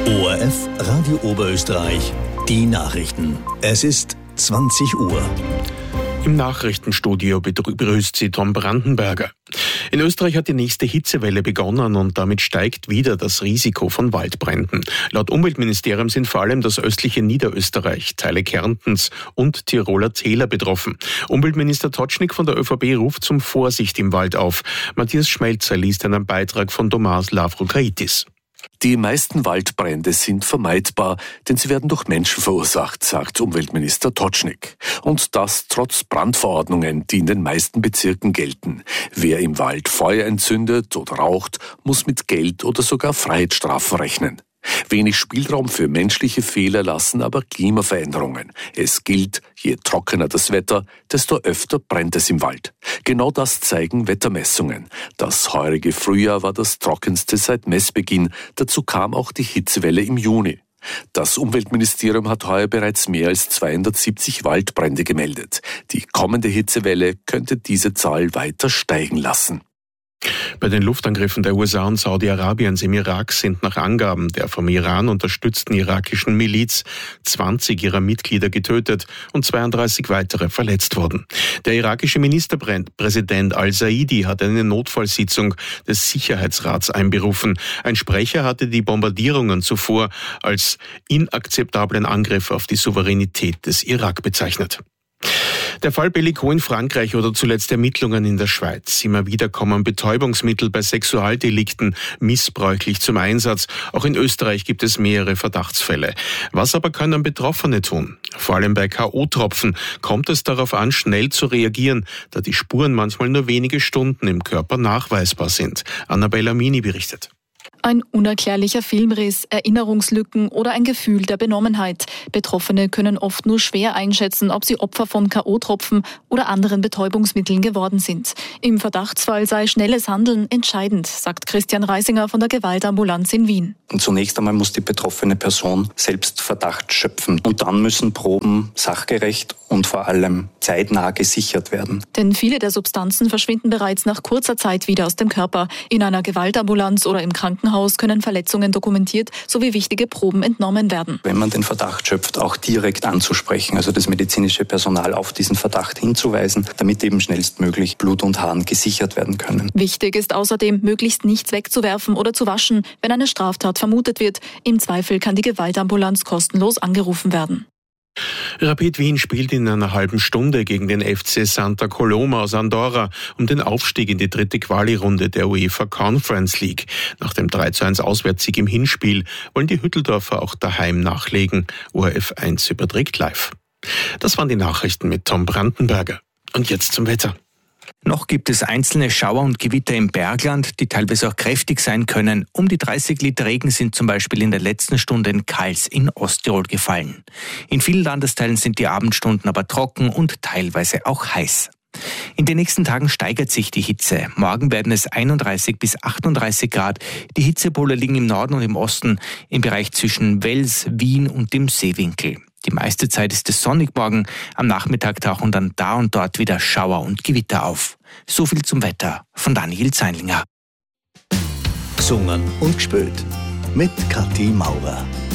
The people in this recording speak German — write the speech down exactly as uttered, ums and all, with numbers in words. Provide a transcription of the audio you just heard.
O R F Radio Oberösterreich, die Nachrichten. Es ist zwanzig Uhr. Im Nachrichtenstudio begrüßt Sie Tom Brandenberger. In Österreich hat die nächste Hitzewelle begonnen und damit steigt wieder das Risiko von Waldbränden. Laut Umweltministerium sind vor allem das östliche Niederösterreich, Teile Kärntens und Tiroler Täler betroffen. Umweltminister Totschnig von der ÖVP ruft zum Vorsicht im Wald auf. Matthias Schmelzer liest einen Beitrag von Domas Lavrokaitis. Die meisten Waldbrände sind vermeidbar, denn sie werden durch Menschen verursacht, sagt Umweltminister Totschnig. Und das trotz Brandverordnungen, die in den meisten Bezirken gelten. Wer im Wald Feuer entzündet oder raucht, muss mit Geld oder sogar Freiheitsstrafen rechnen. Wenig Spielraum für menschliche Fehler lassen aber Klimaveränderungen. Es gilt, je trockener das Wetter, desto öfter brennt es im Wald. Genau das zeigen Wettermessungen. Das heurige Frühjahr war das trockenste seit Messbeginn. Dazu kam auch die Hitzewelle im Juni. Das Umweltministerium hat heuer bereits mehr als zweihundertsiebzig Waldbrände gemeldet. Die kommende Hitzewelle könnte diese Zahl weiter steigen lassen. Bei den Luftangriffen der U S A und Saudi-Arabiens im Irak sind nach Angaben der vom Iran unterstützten irakischen Miliz zwanzig ihrer Mitglieder getötet und zweiunddreißig weitere verletzt worden. Der irakische Ministerpräsident al-Saidi hat eine Notfallsitzung des Sicherheitsrats einberufen. Ein Sprecher hatte die Bombardierungen zuvor als inakzeptablen Angriff auf die Souveränität des Irak bezeichnet. Der Fall Bellico in Frankreich oder zuletzt Ermittlungen in der Schweiz. Immer wieder kommen Betäubungsmittel bei Sexualdelikten missbräuchlich zum Einsatz. Auch in Österreich gibt es mehrere Verdachtsfälle. Was aber können Betroffene tun? Vor allem bei K O-Tropfen kommt es darauf an, schnell zu reagieren, da die Spuren manchmal nur wenige Stunden im Körper nachweisbar sind. Annabella Mini berichtet. Ein unerklärlicher Filmriss, Erinnerungslücken oder ein Gefühl der Benommenheit. Betroffene können oft nur schwer einschätzen, ob sie Opfer von K O-Tropfen oder anderen Betäubungsmitteln geworden sind. Im Verdachtsfall sei schnelles Handeln entscheidend, sagt Christian Reisinger von der Gewaltambulanz in Wien. Und zunächst einmal muss die betroffene Person selbst Verdacht schöpfen. Und dann müssen Proben sachgerecht und vor allem zeitnah gesichert werden. Denn viele der Substanzen verschwinden bereits nach kurzer Zeit wieder aus dem Körper. In einer Gewaltambulanz oder im Krankenhaus können Verletzungen dokumentiert sowie wichtige Proben entnommen werden. Wenn man den Verdacht schöpft, auch direkt anzusprechen, also das medizinische Personal auf diesen Verdacht hinzuweisen, damit eben schnellstmöglich Blut und Harn gesichert werden können. Wichtig ist außerdem, möglichst nichts wegzuwerfen oder zu waschen, wenn eine Straftat vermutet wird. Im Zweifel kann die Gewaltambulanz kostenlos angerufen werden. Rapid Wien spielt in einer halben Stunde gegen den F C Santa Coloma aus Andorra um den Aufstieg in die dritte Quali-Runde der UEFA Conference League. Nach dem drei zu eins Auswärtssieg im Hinspiel wollen die Hütteldorfer auch daheim nachlegen. O R F eins überträgt live. Das waren die Nachrichten mit Tom Brandenberger. Und jetzt zum Wetter. Noch gibt es einzelne Schauer und Gewitter im Bergland, die teilweise auch kräftig sein können. Um die dreißig Liter Regen sind zum Beispiel in der letzten Stunde in Kals in Osttirol gefallen. In vielen Landesteilen sind die Abendstunden aber trocken und teilweise auch heiß. In den nächsten Tagen steigert sich die Hitze. Morgen werden es einunddreißig bis achtunddreißig Grad. Die Hitzepole liegen im Norden und im Osten im Bereich zwischen Wels, Wien und dem Seewinkel. Die meiste Zeit ist es sonnig morgen. Am Nachmittag tauchen dann da und dort wieder Schauer und Gewitter auf. So viel zum Wetter von Daniel Zeinlinger. Gesungen und gespielt mit Kathi Maurer.